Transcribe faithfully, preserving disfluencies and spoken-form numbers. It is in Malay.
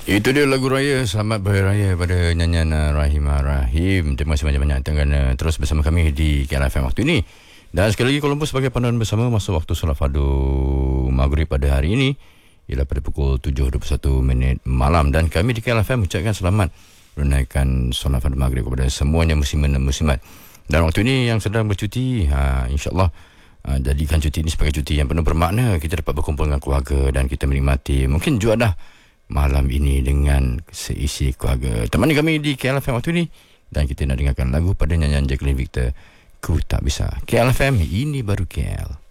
Itu dia lagu raya. Selamat Berhari Raya pada nyanyian uh, Rahimah Rahim. Terima kasih banyak-banyak kerana terus bersama kami di K L F M waktu ini. Dan sekali lagi Kuala Lumpur sebagai panduan bersama masa waktu solat fardu maghrib pada hari ini ialah pada pukul tujuh dua puluh satu minit malam. Dan kami di K L F M ucapkan selamat menunaikan solat fardu maghrib kepada semuanya muslimin dan muslimat. Dan waktu ini yang sedang bercuti, ha, insyaAllah ha, jadikan cuti ini sebagai cuti yang penuh bermakna. Kita dapat berkumpul dengan keluarga dan kita menikmati mungkin juadah malam ini dengan seisi keluarga. Temani kami di K L F M waktu ini. Dan kita nak dengarkan lagu pada nyanyian Jacqueline Victor, Ku Tak Bisa. K L F M, ini baru K L.